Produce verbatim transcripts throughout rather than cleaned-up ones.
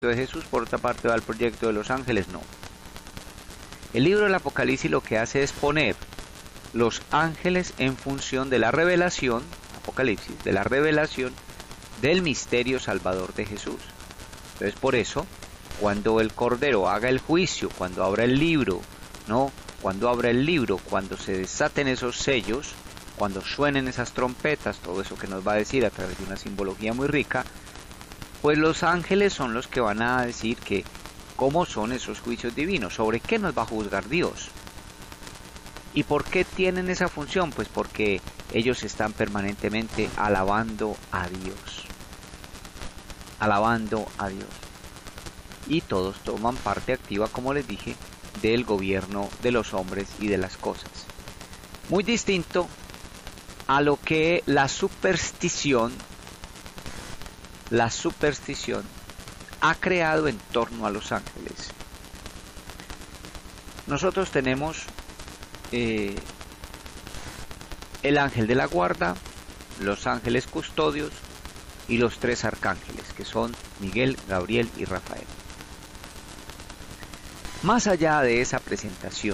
de Jesús, por otra parte va al proyecto de los ángeles, no. El libro del Apocalipsis lo que hace es poner los ángeles en función de la revelación, Apocalipsis, de la revelación del misterio salvador de Jesús. Entonces por eso, cuando el Cordero haga el juicio, cuando abra el libro, ¿no? Cuando abra el libro, cuando se desaten esos sellos, cuando suenen esas trompetas, todo eso que nos va a decir a través de una simbología muy rica, pues los ángeles son los que van a decir que cómo son esos juicios divinos, sobre qué nos va a juzgar Dios. ¿Y por qué tienen esa función? Pues porque ellos están permanentemente alabando a Dios. Alabando a Dios. Y todos toman parte activa, como les dije, del gobierno de los hombres y de las cosas. Muy distinto a lo que la superstición, la superstición ha creado en torno a los ángeles. Nosotros tenemos eh, el ángel de la guarda, los ángeles custodios y los tres arcángeles, que son Miguel, Gabriel y Rafael. Más allá de esa presentación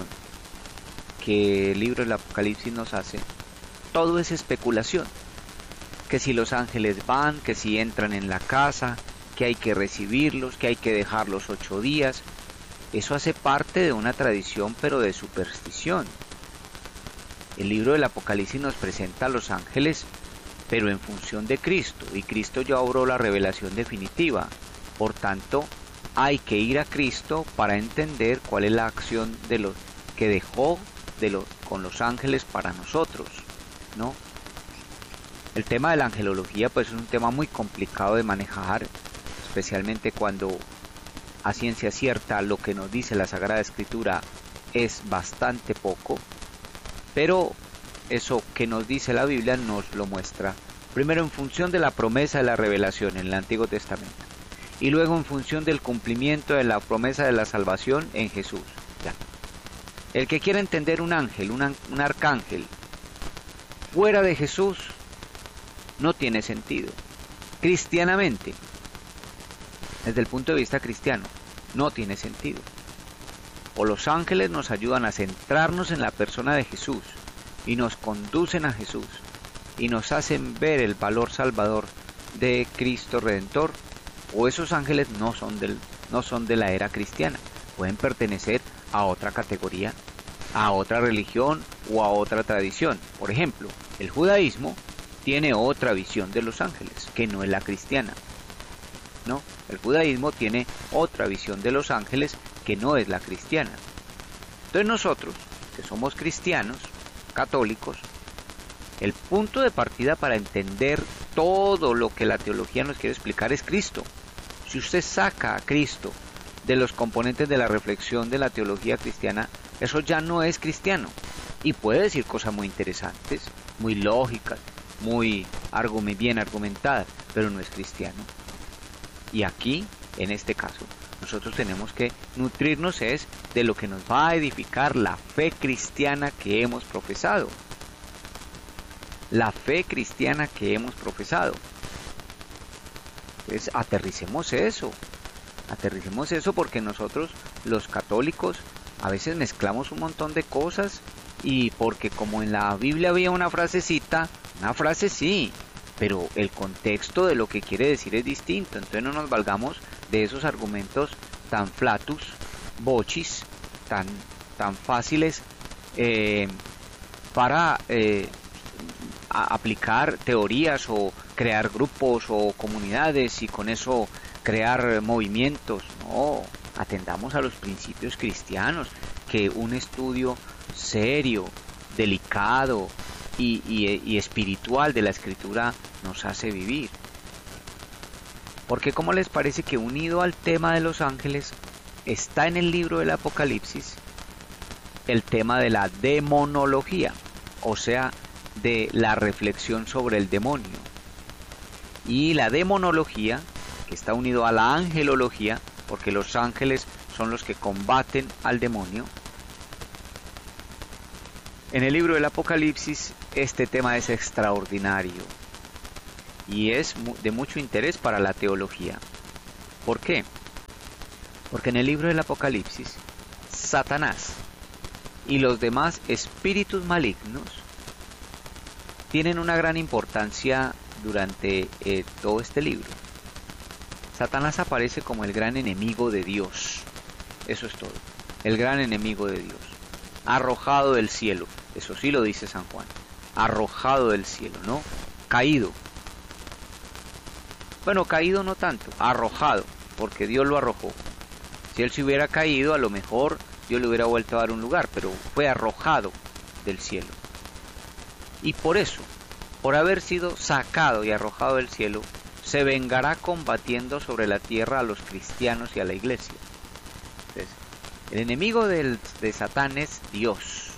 que el libro del Apocalipsis nos hace, todo es especulación. Que si los ángeles van, que si entran en la casa, que hay que recibirlos, que hay que dejarlos ocho días. Eso hace parte de una tradición, pero de superstición. El libro del Apocalipsis nos presenta a los ángeles, pero en función de Cristo, y Cristo ya obró la revelación definitiva. Por tanto, hay que ir a Cristo para entender cuál es la acción de los que dejó de los, con los ángeles para nosotros, ¿no? El tema de la angelología pues es un tema muy complicado de manejar, especialmente cuando a ciencia cierta lo que nos dice la Sagrada Escritura es bastante poco, pero eso que nos dice la Biblia nos lo muestra primero en función de la promesa de la revelación en el Antiguo Testamento y luego en función del cumplimiento de la promesa de la salvación en Jesús. Ya. El que quiera entender un ángel, un, un arcángel fuera de Jesús no tiene sentido. Cristianamente, desde el punto de vista cristiano, no tiene sentido. O los ángeles nos ayudan a centrarnos en la persona de Jesús y nos conducen a Jesús y nos hacen ver el valor salvador de Cristo Redentor, o esos ángeles no son del, no son de la era cristiana, pueden pertenecer a otra categoría, a otra religión o a otra tradición. Por ejemplo, el judaísmo tiene otra visión de los ángeles, que no es la cristiana, ¿no? El judaísmo tiene otra visión de los ángeles, que no es la cristiana. Entonces nosotros, que somos cristianos, católicos, el punto de partida para entender todo lo que la teología nos quiere explicar es Cristo. Si usted saca a Cristo de los componentes de la reflexión de la teología cristiana, eso ya no es cristiano. Y puede decir cosas muy interesantes, muy lógicas, muy bien argumentadas, pero no es cristiano. Y aquí, en este caso, nosotros tenemos que nutrirnos es de lo que nos va a edificar la fe cristiana que hemos profesado. La fe cristiana que hemos profesado. Pues aterricemos eso. Aterricemos eso porque nosotros, los católicos, a veces mezclamos un montón de cosas y porque como en la Biblia había una frasecita, una frase sí, pero el contexto de lo que quiere decir es distinto. Entonces no nos valgamos de esos argumentos tan flatus, bochis, tan, tan fáciles eh, para eh, a aplicar teorías o crear grupos o comunidades y con eso crear movimientos. No, atendamos a los principios cristianos que un estudio serio, delicado y, y, y espiritual de la Escritura nos hace vivir. Porque ¿cómo les parece que unido al tema de los ángeles está en el libro del Apocalipsis el tema de la demonología, o sea, de la reflexión sobre el demonio? Y la demonología, que está unido a la angelología, porque los ángeles son los que combaten al demonio. En el libro del Apocalipsis este tema es extraordinario y es de mucho interés para la teología. ¿Por qué? Porque en el libro del Apocalipsis, Satanás y los demás espíritus malignos tienen una gran importancia durante eh, todo este libro. Satanás aparece como el gran enemigo de Dios. Eso es todo. El gran enemigo de Dios. Arrojado del cielo. Eso sí lo dice San Juan. Arrojado del cielo, ¿no? Caído. Bueno, caído no tanto. Arrojado. Porque Dios lo arrojó. Si él se hubiera caído, a lo mejor Dios le hubiera vuelto a dar un lugar. Pero fue arrojado del cielo. Y por eso, por haber sido sacado y arrojado del cielo, se vengará combatiendo sobre la tierra a los cristianos y a la iglesia. Entonces, el enemigo del, de Satán es Dios.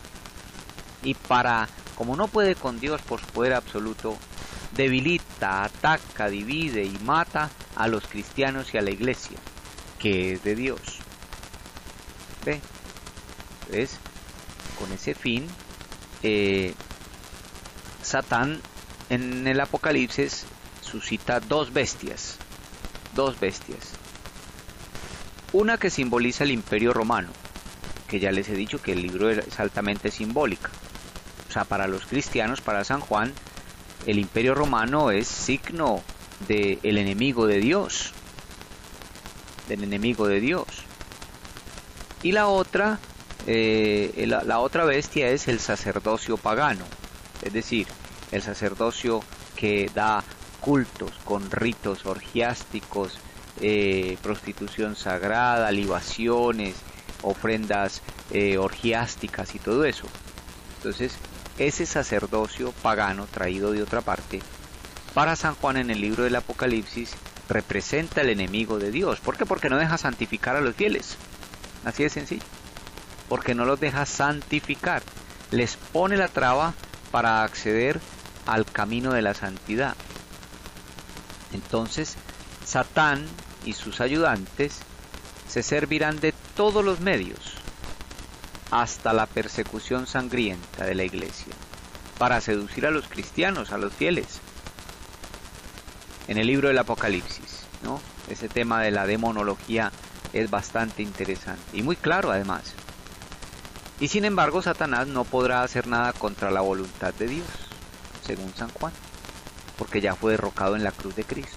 Y para, como no puede con Dios por su poder absoluto, debilita, ataca, divide y mata a los cristianos y a la iglesia, que es de Dios. ¿Ve? Entonces, con ese fin, eh, Satán en el Apocalipsis suscita dos bestias, dos bestias. Una que simboliza el Imperio Romano, que ya les he dicho que el libro es altamente simbólica. O sea, para los cristianos, para San Juan, el Imperio Romano es signo del enemigo de Dios, del enemigo de Dios. Y la otra, eh, la, la otra bestia es el sacerdocio pagano, es decir, el sacerdocio que da cultos con ritos orgiásticos, eh, prostitución sagrada, libaciones, ofrendas eh, orgiásticas y todo eso. Entonces, ese sacerdocio pagano traído de otra parte, para San Juan en el libro del Apocalipsis, representa el enemigo de Dios. ¿Por qué? Porque no deja santificar a los fieles. Así de sencillo. Porque no los deja santificar. Les pone la traba para acceder al camino de la santidad. Entonces, Satán y sus ayudantes se servirán de todos los medios, hasta la persecución sangrienta de la iglesia, para seducir a los cristianos, a los fieles. En el libro del Apocalipsis, ¿no? Ese tema de la demonología es bastante interesante y muy claro además. Y sin embargo, Satanás no podrá hacer nada contra la voluntad de Dios, según San Juan, porque ya fue derrocado en la cruz de Cristo.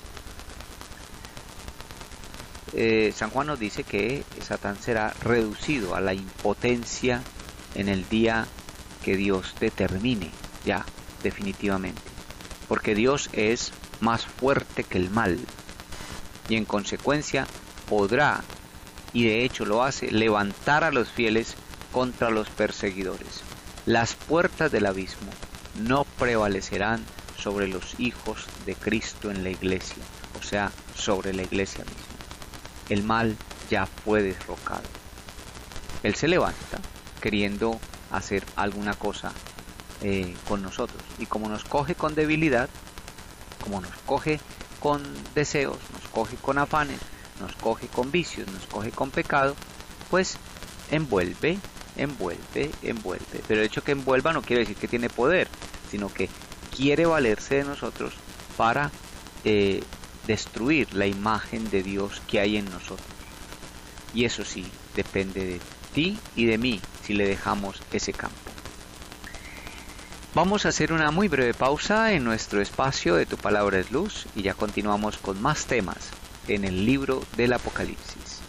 Eh, San Juan nos dice que Satán será reducido a la impotencia en el día que Dios determine, ya, definitivamente. Porque Dios es más fuerte que el mal, y en consecuencia podrá, y de hecho lo hace, levantar a los fieles contra los perseguidores. Las puertas del abismo no prevalecerán sobre los hijos de Cristo en la iglesia, o sea, sobre la iglesia misma. El mal ya fue derrocado. Él se levanta queriendo hacer alguna cosa eh, con nosotros, y como nos coge con debilidad, como nos coge con deseos, nos coge con afanes, nos coge con vicios, nos coge con pecado, pues envuelve, envuelve, envuelve. Pero el hecho que envuelva no quiere decir que tiene poder, sino que quiere valerse de nosotros para eh, destruir la imagen de Dios que hay en nosotros. Y eso sí, depende de ti y de mí si le dejamos ese campo. Vamos a hacer una muy breve pausa en nuestro espacio de Tu Palabra es Luz y ya continuamos con más temas en el libro del Apocalipsis.